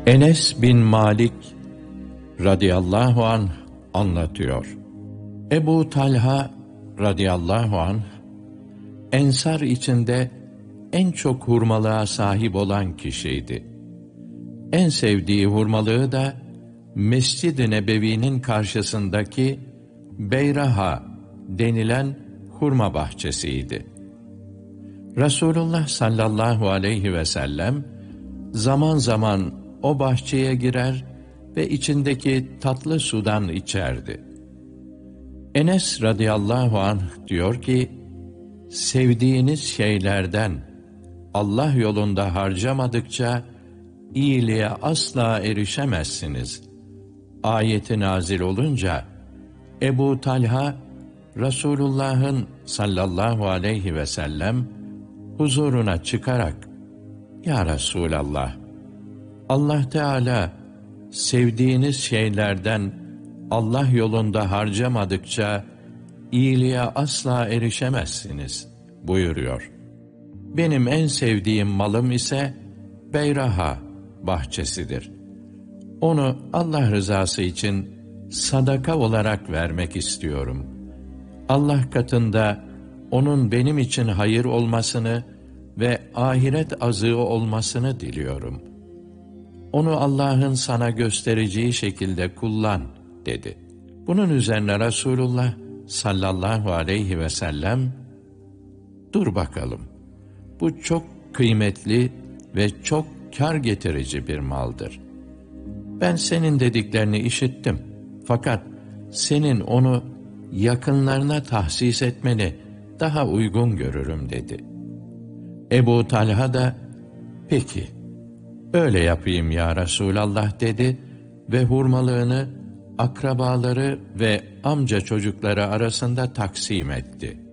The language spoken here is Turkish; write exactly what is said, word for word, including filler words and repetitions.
Enes bin Malik radıyallahu anh anlatıyor. Ebu Talha radıyallahu anh, Ensar içinde en çok hurmalığa sahip olan kişiydi. En sevdiği hurmalığı da Mescid-i Nebevi'nin karşısındaki Beyraha denilen hurma bahçesiydi. Resulullah sallallahu aleyhi ve sellem zaman zaman o bahçeye girer ve içindeki tatlı sudan içerdi. Enes radıyallahu anh diyor ki, sevdiğiniz şeylerden Allah yolunda harcamadıkça iyiliğe asla erişemezsiniz ayeti nazil olunca Ebu Talha Resulullah'ın sallallahu aleyhi ve sellem huzuruna çıkarak, Ya Resulallah, Allah Teala sevdiğiniz şeylerden Allah yolunda harcamadıkça iyiliğe asla erişemezsiniz buyuruyor. Benim en sevdiğim malım ise Beyraha bahçesidir. Onu Allah rızası için sadaka olarak vermek istiyorum. Allah katında onun benim için hayır olmasını ve ahiret azığı olmasını diliyorum. Onu Allah'ın sana göstereceği şekilde kullan dedi. Bunun üzerine Resulullah sallallahu aleyhi ve sellem, dur bakalım, bu çok kıymetli ve çok kâr getirici bir maldır. Ben senin dediklerini işittim. Fakat senin onu yakınlarına tahsis etmeni daha uygun görürüm dedi. Ebu Talha da, peki, öyle yapayım ya Resulallah dedi ve hurmalığını akrabaları ve amca çocukları arasında taksim etti.